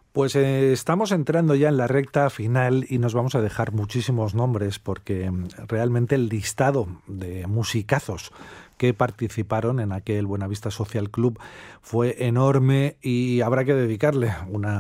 Pues estamos entrando ya en la recta final y nos vamos a dejar muchísimos nombres porque realmente el listado de musicazos que participaron en aquel Buenavista Social Club fue enorme y habrá que dedicarle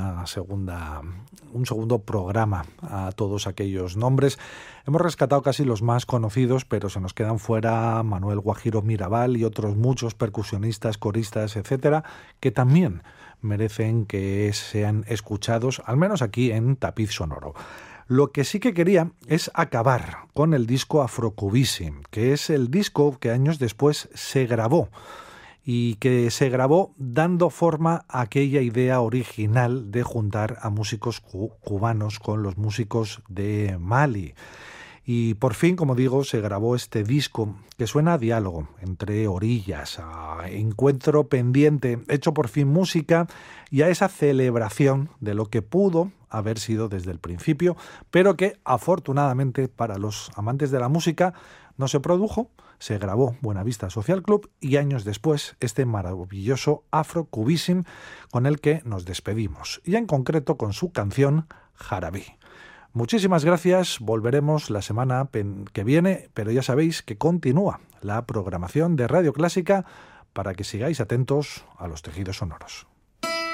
un segundo programa a todos aquellos nombres. Hemos rescatado casi los más conocidos, pero se nos quedan fuera Manuel Guajiro Mirabal y otros muchos percusionistas, coristas, etcétera, que también merecen que sean escuchados, al menos aquí en Tapiz Sonoro. Lo que sí que quería es acabar con el disco Afrocubism, que es el disco que años después se grabó y que se grabó dando forma a aquella idea original de juntar a músicos cubanos con los músicos de Mali. Y por fin, como digo, se grabó este disco que suena a diálogo entre orillas, a encuentro pendiente, hecho por fin música y a esa celebración de lo que pudo haber sido desde el principio, pero que afortunadamente para los amantes de la música no se produjo. Se grabó Buenavista Social Club y años después este maravilloso Afrocubism con el que nos despedimos, y en concreto con su canción Jarabí. Muchísimas gracias, volveremos la semana que viene, pero ya sabéis que continúa la programación de Radio Clásica para que sigáis atentos a los tejidos sonoros.